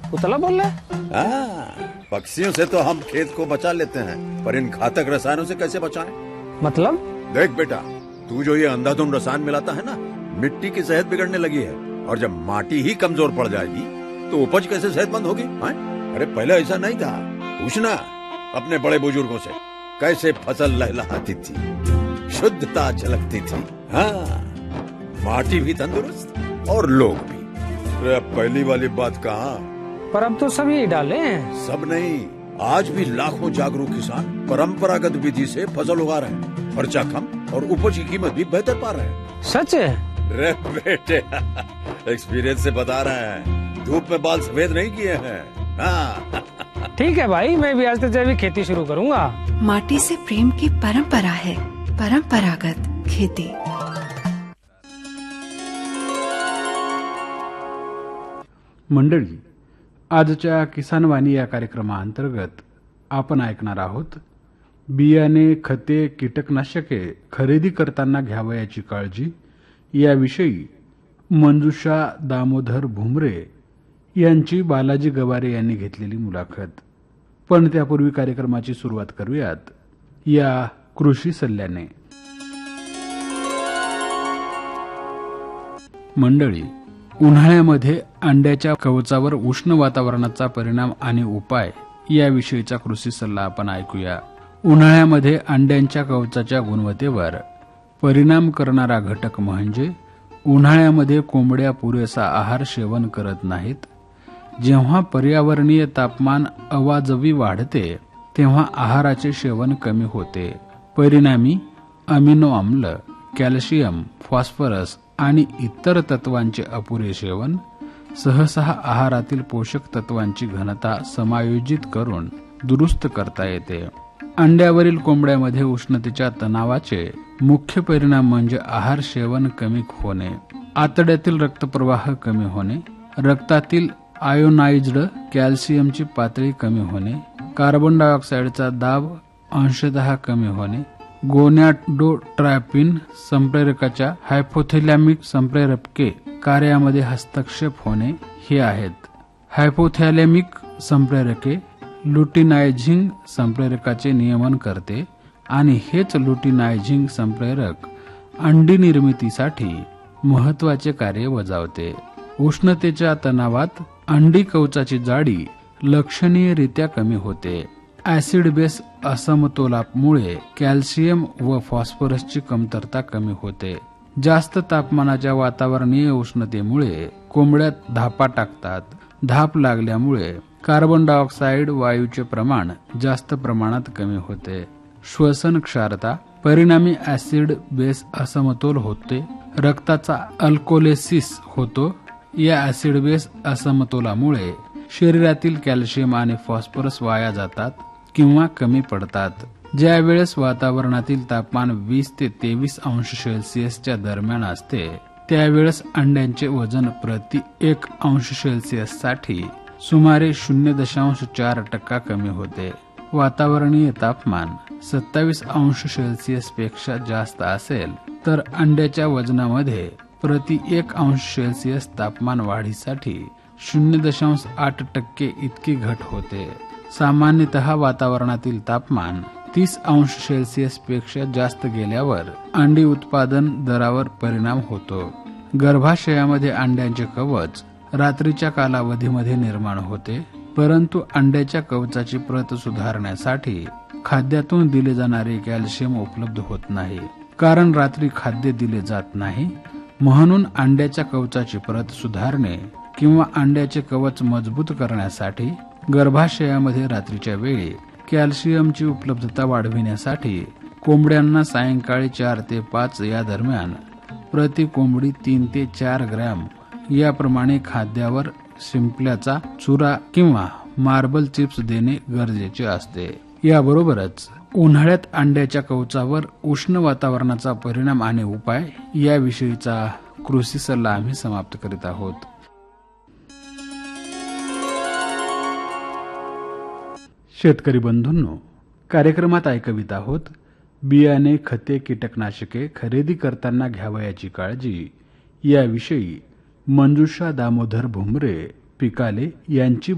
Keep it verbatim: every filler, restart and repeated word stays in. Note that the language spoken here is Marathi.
उतला बोल रहा है? हाँ, पक्षियों से तो हम खेत को बचा लेते हैं, पर इन घातक रसायनों से कैसे बचाएं? मतलब? देख बेटा, तू जो ये अंधाधुंध रसायन मिलाता है ना, मिट्टी की सेहत बिगड़ने लगी है। और जब माटी ही कमजोर पड़ जाएगी तो उपज कैसे सेहतमंद होगी? हाँ? अरे पहले ऐसा नहीं था। पूछना अपने बड़े बुजुर्गों से, कैसे फसल लहलहाती थी, शुद्धता झलकती थी। हाँ, माटी भी तंदुरुस्त और लोग भी। अरे पहली वाली बात कहाँ? पर अब तो सब यही डाले हैं। सब नहीं, आज भी लाखों जागरूक किसान परंपरागत विधि से फसल उगा रहे हैं। खर्चा कम और उपज की कीमत भी बेहतर पा रहे हैं। सच है? रे बेटे, एक्सपीरियंस से बता रहे हैं, धूप में बाल सफेद नहीं किए हैं। हाँ। ठीक है भाई, मैं भी आज से जैविक खेती शुरू करूंगा। माटी से प्रेम की परंपरा है परंपरागत खेती। मंडळी, आजच्या किसानवाणी या कार्यक्रमाअंतर्गत आपण ऐकणार आहोत बियाणे, खते, कीटकनाशके खरेदी करताना घ्यावयाची काळजी याविषयी मंजुषा दामोदर भुमरे यांची बालाजी गवारे यांनी घेतलेली मुलाखत। पण त्यापूर्वी कार्यक्रमाची सुरुवात करूयात या कृषी सल्ल्याने। मंडळी, उन्हाळ्यामध्ये अंड्याच्या कवचावर उष्ण वातावरणाचा परिणाम आणि उपाय याविषयीचा कृषी सल्ला आपण ऐकूया। उन्हाळ्यामध्ये अंड्यांच्या कवचाच्या गुणवत्तेवर परिणाम करणारा घटक म्हणजे उन्हाळ्यामध्ये कोंबड्या पुरेसा आहार सेवन करत नाहीत। जेव्हा पर्यावरणीय तापमान अवाजवी वाढते तेव्हा आहाराचे सेवन कमी होते। परिणामी अमिनो आम्ल, कॅल्शियम, फॉस्फरस आणि इतर तत्वांचे अपुरे सेवन सहसा आहारातील पोषक तत्वांची घनता समायोजित करून दुरुस्त करता येते। अंड्यावरील कोंबड्यामध्ये उष्णतेच्या तणावाचे मुख्य परिणाम म्हणजे आहार सेवन कमी होणे, आतड्यातील रक्तप्रवाह कमी होणे, रक्तातील आयोनाइज्ड कॅल्शियमची पातळी कमी होणे, कार्बन डायऑक्साईडचा दाब अंशतः कमी होणे, गोनॅडोट्रॉपिन संप्रेरकाच्या हायपोथॅलॅमिक संप्रेरके कार्यामध्ये हस्तक्षेप होणे हे आहेत। हायपोथॅलॅमिक संप्रेरके लुटिनायझिंग संप्रेरकाचे नियमन करते आणि हेच लुटिनायझिंग संप्रेरक अंडी निर्मितीसाठी महत्वाचे कार्य बजावते। उष्णतेच्या तणावात अंडी कवचाची जाडी लक्षणीयरित्या कमी होते। ऍसिड बेस असमतोलामुळे कॅल्शियम व फॉस्फरसची कमतरता कमी होते। जास्त तापमानाच्या वातावरणीय उष्णतेमुळे कोंबड्या धापा टाकतात। धाप लागल्यामुळे कार्बन डायऑक्साईड वायूचे प्रमाण जास्त प्रमाणात कमी होते। श्वसन क्षारता, परिणामी ऍसिड बेस असमतोल होते। रक्ताचा अल्कोलेसिस होतो। या ऍसिड बेस असमतोलामुळे शरीरातील कॅल्शियम आणि फॉस्फरस वाया जातात किंवा कमी पडतात। ज्या वेळेस वातावरणातील तापमान वीस ते तेवीस अंश सेल्सिअसच्या दरम्यान असते त्यावेळेस अंड्यांचे वजन प्रति एक अंश सेल्सिअस साठी सुमारे शून्य दशांश चार टक्का कमी होते। वातावरणीय तापमान सत्तावीस अंश सेल्सिअस पेक्षा जास्त असेल तर अंड्याच्या वजनामध्ये प्रति एक अंश सेल्सिअस तापमान वाढीसाठी शून्य दशांश आठ टक्के इतकी घट होते। सामान्यतः वातावरणातील तापमान तीस अंश सेल्सिअस पेक्षा जास्त गेल्यावर अंडी उत्पादन दरावर परिणाम होतो। गर्भाशयामध्ये अंड्यांचे कवच रात्रीच्या कालावधीमध्ये निर्माण होते, परंतु अंड्याच्या कवचाची प्रत सुधारण्यासाठी खाद्यातून दिले जाणारे कॅल्शियम उपलब्ध होत नाही, कारण रात्री खाद्य दिले जात नाही। म्हणून अंड्याच्या कवचाची प्रत सुधारणे किंवा अंड्याचे कवच मजबूत करण्यासाठी गर्भाशयामध्ये रात्रीच्या वेळी कॅल्शियमची उपलब्धता वाढविण्यासाठी कोंबड्यांना सायंकाळी चार ते पाच या दरम्यान प्रति कोंबडी तीन ते चार ग्रॅम याप्रमाणे खाद्यावर शिंपल्याचा चुरा किंवा मार्बल चिप्स देणे गरजेचे असते। याबरोबरच उन्हाळ्यात अंड्याच्या कवचावर उष्ण वातावरणाचा परिणाम आणि उपाय याविषयीचा कृषी सल्ला आम्ही समाप्त करीत आहोत। शेतकरी बंधूंनो, कार्यक्रमात ऐकवित आहोत बियाणे, खते, कीटकनाशके खरेदी करताना घ्यावयाची काळजी याविषयी मंजुषा दामोदर भुमरे पिकाले यांची